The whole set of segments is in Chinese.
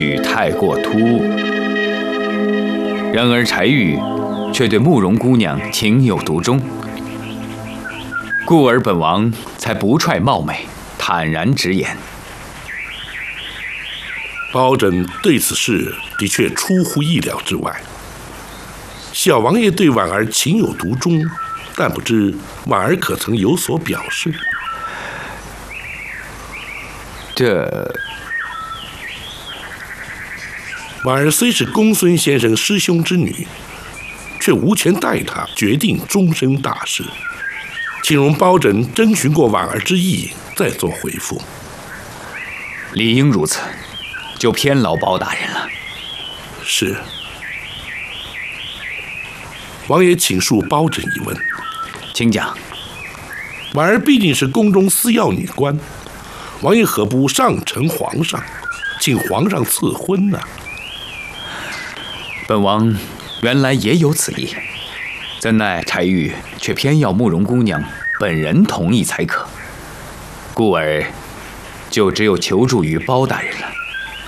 太过突兀。然而柴玉却对慕容姑娘情有独钟，故而本王才不揣冒昧，坦然直言。 包拯对此事的确出乎意料之外。小王爷对婉儿情有独钟，但不知婉儿可曾有所表示？婉儿虽是公孙先生师兄之女，却无权代他决定终身大事。请容包拯征询过婉儿之意，再做回复。 理应如此，就偏劳包大人了。 是。王爷请恕包拯一问。 请讲。 婉儿毕竟是宫中司要女官，王爷何不上呈皇上，请皇上赐婚呢？ 本王原来也有此意，怎奈柴玉却偏要慕容姑娘本人同意才可，故而就只有求助于包大人了。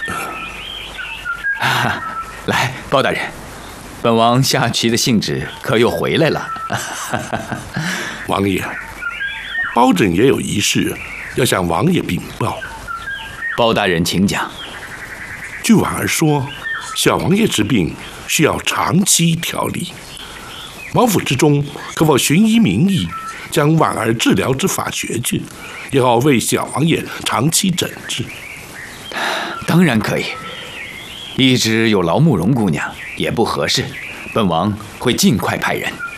来，包大人，本王下棋的兴致可又回来了。 王爷，包拯也有一事要向王爷禀报。 包大人请讲。 据婉儿说，小王爷之病需要长期调理，王府之中可否寻医名医，将婉儿治疗之法学去，也好为小王爷长期诊治。 当然可以，一直有劳慕容姑娘也不合适，本王会尽快派人。